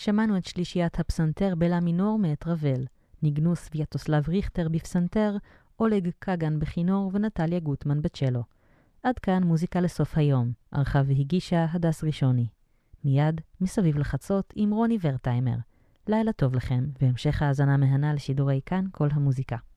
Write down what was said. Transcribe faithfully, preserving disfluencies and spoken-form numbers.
שמענו את שלישיית הפסנתר בלה מינור מאת רבל, ניגנו סוויאטוסלב ריכטר בפסנתר, אולג קגן בכינור ונטליה גוטמן בצ'לו. עד כאן מוזיקה לסוף היום, ערכה והגישה הדס ראשוני. מיד מסביב לחצות עם רוני ורטיימר. לילה טוב לכם, והמשך האזנה מהנה לשידורי כאן כל המוזיקה.